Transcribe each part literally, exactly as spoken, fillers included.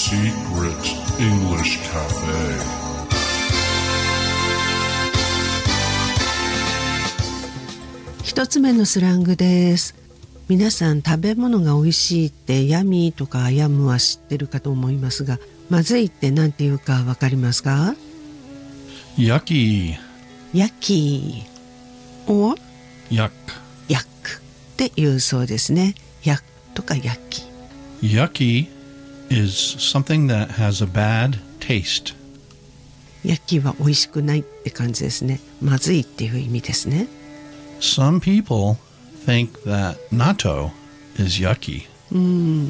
Secret English Cafe. 一つ目のスラングです。皆さん、食べ物が美味しいってヤミーとかアヤムは知ってるかと思いますが、まずいって何て言うかわかりますか？ Yucky. ヤキー or Yuck. ヤックって言うそうですね。ヤックとかヤッキー。 Yucky is something that has a bad taste. ヤッキーは美味しくないって感じですね。まずいっていう意味ですね。 Some people think that natto is yucky. うん、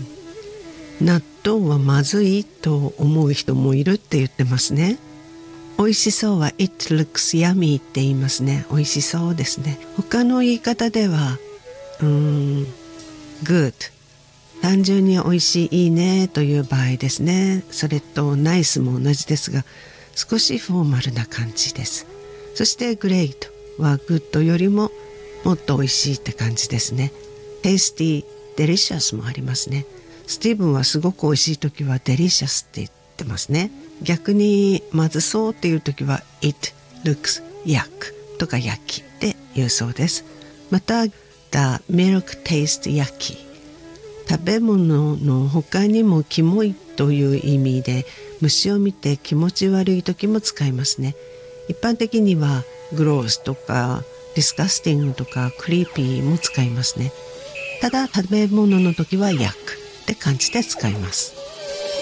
納豆はまずいと思う人もいるって言ってますね。美味しそうは It looks yummy って言いますね。美味しそうですね。他の言い方ではうーん Good 単純に美味しいいいねという場合ですね。それと Nice も同じですが少しフォーマルな感じです。そして Great は Good よりももっと美味しいって感じですね。Tasty Delicious もありますね。スティーブンはすごく美味しい時は Delicious って言ってますね。逆にまずそうっていう時は It looks yuck とか yucky って言うそうです。また The milk tastes yucky 食べ物の他にもキモいという意味で虫を見て気持ち悪い時も使いますね。一般的には gross とか disgusting とか creepy も使いますね。ただ食べ物の時は yuck って感じで使います。